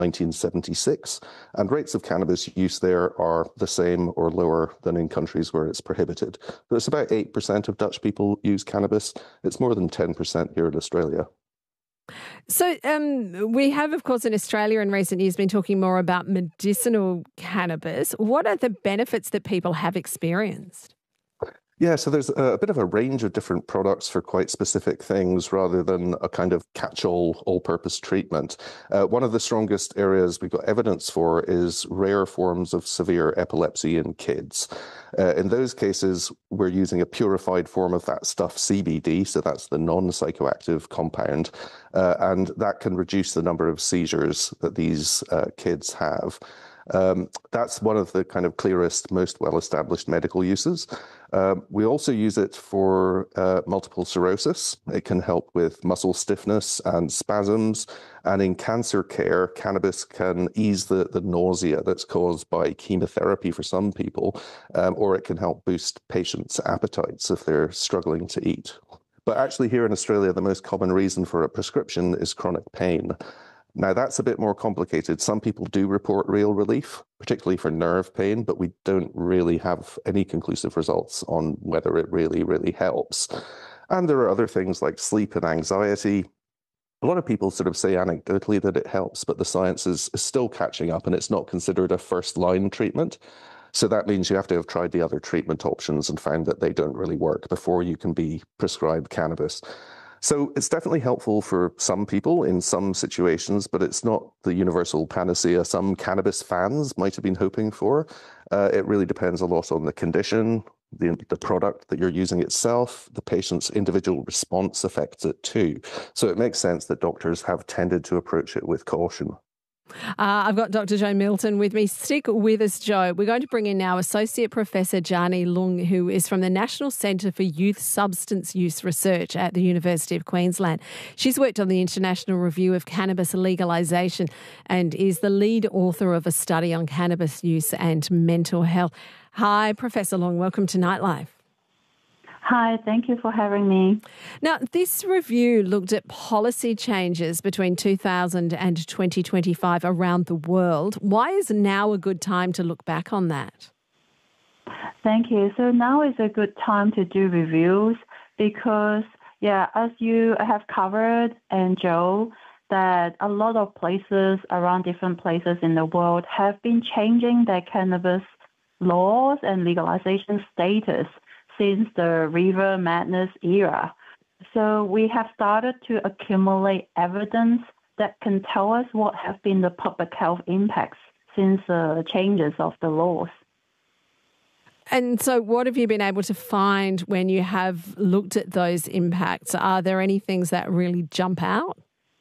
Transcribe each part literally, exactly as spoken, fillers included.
nineteen seventy-six, and rates of cannabis use there are the same or lower than in countries where it's prohibited. But it's about eight percent of Dutch people use cannabis. It's more than ten percent here in Australia. So um, we have, of course, in Australia in recent years been talking more about medicinal cannabis. What are the benefits that people have experienced? Yeah, so there's a bit of a range of different products for quite specific things rather than a kind of catch-all, all-purpose treatment. Uh, one of the strongest areas we've got evidence for is rare forms of severe epilepsy in kids. Uh, in those cases, we're using a purified form of that stuff, C B D, so that's the non-psychoactive compound, uh, and that can reduce the number of seizures that these uh, kids have. Um, that's one of the kind of clearest, most well-established medical uses. Um, we also use it for uh, multiple sclerosis. It can help with muscle stiffness and spasms. And in cancer care, cannabis can ease the, the nausea that's caused by chemotherapy for some people, um, or it can help boost patients' appetites if they're struggling to eat. But actually here in Australia, the most common reason for a prescription is chronic pain. Now, that's a bit more complicated. Some people do report real relief, particularly for nerve pain, but we don't really have any conclusive results on whether it really, really helps. And there are other things like sleep and anxiety. A lot of people sort of say anecdotally that it helps, but the science is, is still catching up and it's not considered a first-line treatment. So that means you have to have tried the other treatment options and found that they don't really work before you can be prescribed cannabis. So it's definitely helpful for some people in some situations, but it's not the universal panacea some cannabis fans might have been hoping for. Uh, it really depends a lot on the condition, the, the product that you're using itself. The patient's individual response affects it too. So it makes sense that doctors have tended to approach it with caution. Uh, I've got Doctor Jo Milton with me. Stick with us, Jo. We're going to bring in now Associate Professor Jani Leung, who is from the National Centre for Youth Substance Use Research at the University of Queensland. She's worked on the International Review of Cannabis Legalisation and is the lead author of a study on cannabis use and mental health. Hi, Professor Leung. Welcome to Nightlife. Hi, thank you for having me. Now, this review looked at policy changes between two thousand and twenty twenty-five around the world. Why is now a good time to look back on that? Thank you. So now is a good time to do reviews because, yeah, as you have covered, and Joe, that a lot of places around different places in the world have been changing their cannabis laws and legalization status since the Reefer Madness era. So we have started to accumulate evidence that can tell us what have been the public health impacts since the uh, changes of the laws. And so what have you been able to find when you have looked at those impacts? Are there any things that really jump out?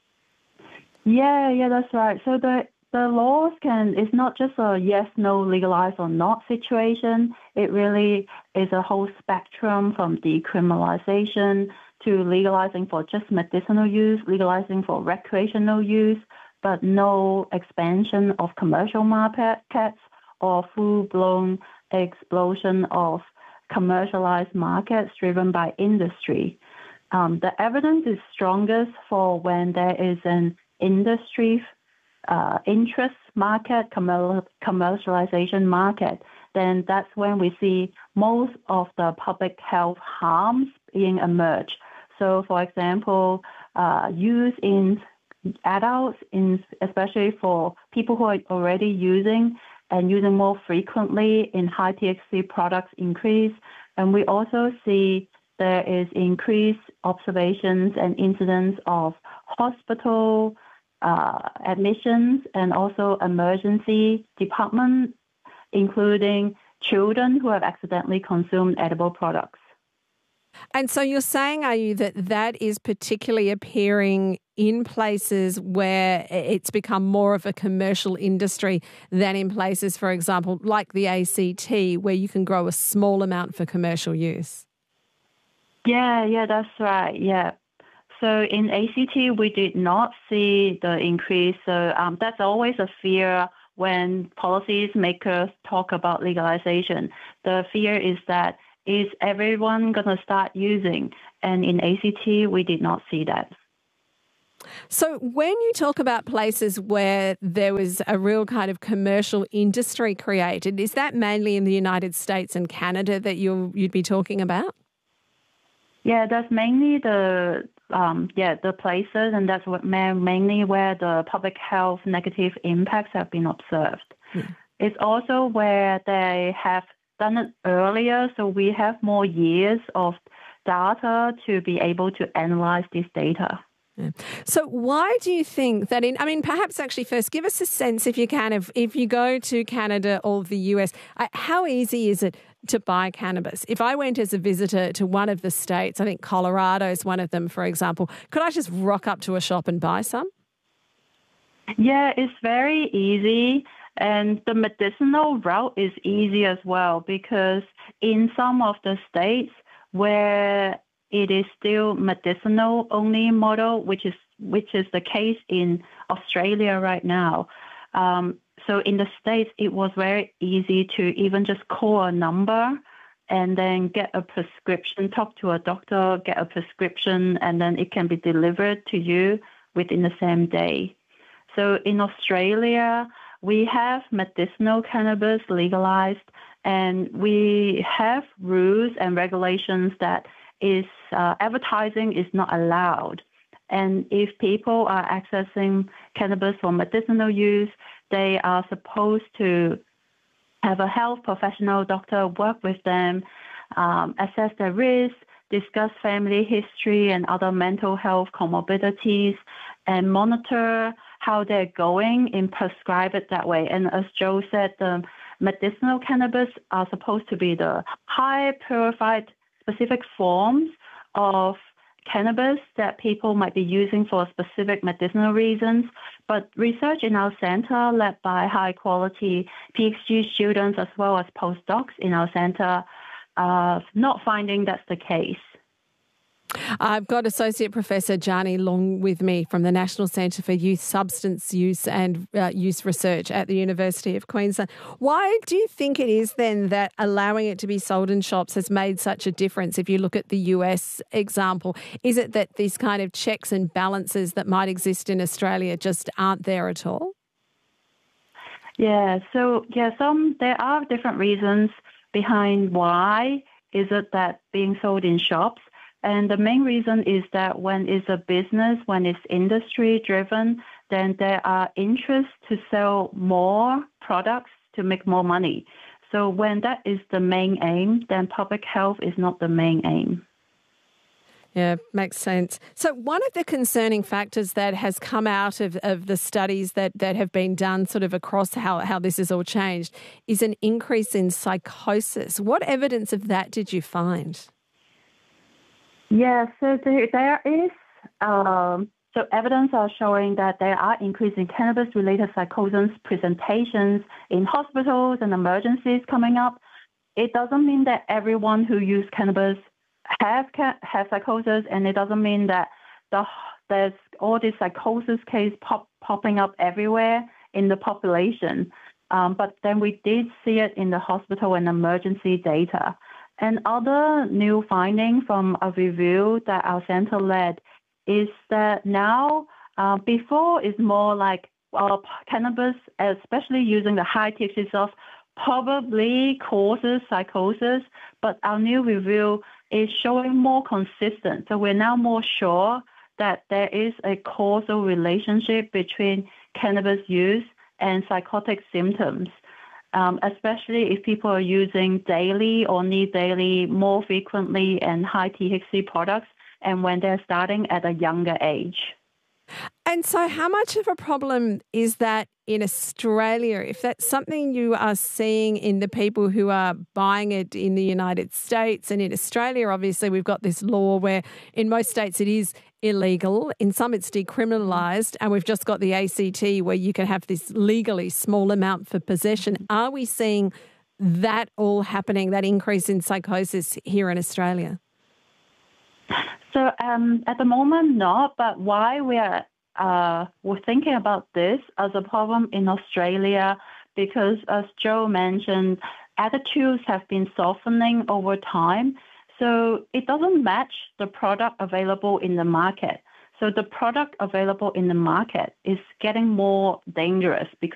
Yeah, yeah, that's right. So the The laws can, it's not just a yes, no, legalize or not situation. It really is a whole spectrum from decriminalization to legalizing for just medicinal use, legalizing for recreational use, but no expansion of commercial markets or full-blown explosion of commercialized markets driven by industry. Um, the evidence is strongest for when there is an industry Uh, interest market, commer- commercialization market, then that's when we see most of the public health harms being emerge. So, for example, uh, use in adults, in especially for people who are already using and using more frequently in high T H C products increase. And we also see there is increased observations and incidents of hospital Uh, admissions and also emergency department, including children who have accidentally consumed edible products. And so you're saying, are you, that that is particularly appearing in places where it's become more of a commercial industry than in places, for example, like the A C T, where you can grow a small amount for commercial use? Yeah, yeah, that's right. Yeah. So in A C T, we did not see the increase. So um, that's always a fear when policymakers talk about legalization. The fear is that, is everyone going to start using? And in A C T, we did not see that. So when you talk about places where there was a real kind of commercial industry created, is that mainly in the United States and Canada that you you'd be talking about? Yeah, that's mainly the um, yeah the places, and that's what ma- mainly where the public health negative impacts have been observed. Yeah. It's also where they have done it earlier, so we have more years of data to be able to analyze this data. Yeah. So why do you think that in, I mean, perhaps actually first give us a sense, if you can, of if you go to Canada or the U S, uh, how easy is it to buy cannabis? If I went as a visitor to one of the states, I think Colorado is one of them, for example, could I just rock up to a shop and buy some? Yeah, it's very easy. And the medicinal route is easy as well, because in some of the states where it is still medicinal only model, which is which is the case in Australia right now. Um, so in the States, it was very easy to even just call a number and then get a prescription, talk to a doctor, get a prescription, and then it can be delivered to you within the same day. So in Australia, we have medicinal cannabis legalized, and we have rules and regulations that is uh, advertising is not allowed. And if people are accessing cannabis for medicinal use, they are supposed to have a health professional doctor work with them, um, assess their risk, discuss family history and other mental health comorbidities, and monitor how they're going and prescribe it that way. And as Joe said, the medicinal cannabis are supposed to be the high purified specific forms of cannabis that people might be using for specific medicinal reasons. But research in our center, led by high quality PhD students as well as postdocs in our center, are not finding that's the case. I've got Associate Professor Jiani Leung with me from the National Centre for Youth Substance Use and uh, Use Research at the University of Queensland. Why do you think it is then that allowing it to be sold in shops has made such a difference? If you look at the U S example, is it that these kind of checks and balances that might exist in Australia just aren't there at all? Yeah, so yeah, some there are different reasons behind why is it that being sold in shops. And the main reason is that when it's a business, when it's industry driven, then there are interests to sell more products to make more money. So when that is the main aim, then public health is not the main aim. Yeah, makes sense. So one of the concerning factors that has come out of, of the studies that, that have been done sort of across how, how this has all changed is an increase in psychosis. What evidence of that did you find? Yeah, so there, there is, um, so evidence are showing that there are increasing cannabis-related psychosis presentations in hospitals and emergencies coming up. It doesn't mean that everyone who uses cannabis have have psychosis, and it doesn't mean that the there's all these psychosis cases pop, popping up everywhere in the population. Um, but then we did see it in the hospital and emergency data. And other new finding from a review that our center led is that now, uh, before is more like uh, cannabis, especially using the high T H C stuff, probably causes psychosis, but our new review is showing more consistent. So we're now more sure that there is a causal relationship between cannabis use and psychotic symptoms. Um, especially if people are using daily or need daily more frequently and high T H C products, and when they're starting at a younger age. And so how much of a problem is that in Australia? If that's something you are seeing in the people who are buying it in the United States and in Australia, obviously we've got this law where in most states it is illegal. In some it's decriminalised, and we've just got the A C T where you can have this legally small amount for possession. Are we seeing that all happening, that increase in psychosis here in Australia? So um, at the moment, not. But why we are uh, we're thinking about this as a problem in Australia, because as Joe mentioned, attitudes have been softening over time. So it doesn't match the product available in the market. So the product available in the market is getting more dangerous because